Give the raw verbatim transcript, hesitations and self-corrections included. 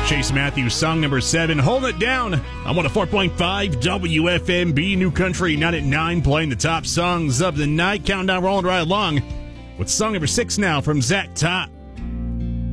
Chase Matthews, song number seven, Hold It Down. I'm on a four point five W F M B New Country, nine at nine, playing the top songs of the night. Countdown rolling right along with song number six now from Zach Top.